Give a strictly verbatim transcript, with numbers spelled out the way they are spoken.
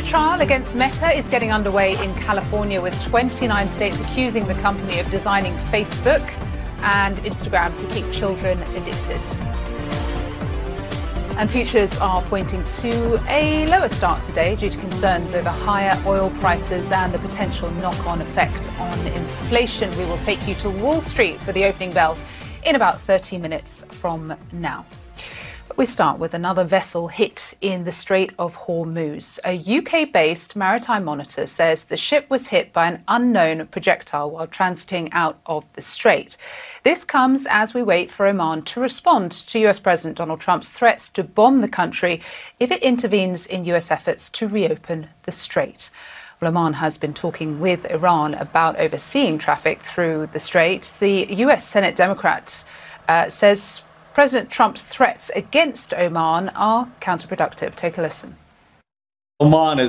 trial against Meta is getting underway in California, with twenty-nine states accusing the company of designing Facebook and Instagram to keep children addicted. And futures are pointing to a lower start today due to concerns over higher oil prices and the potential knock-on effect on inflation. We will take you to Wall Street for the opening bell in about thirty minutes from now. We start with another vessel hit in the Strait of Hormuz. A U K-based maritime monitor says the ship was hit by an unknown projectile while transiting out of the strait. This comes as we wait for Oman to respond to U S President Donald Trump's threats to bomb the country if it intervenes in U S efforts to reopen the strait. Well, Oman has been talking with Iran about overseeing traffic through the strait. The U S Senate Democrat uh, says President Trump's threats against Oman are counterproductive. Take a listen. Oman is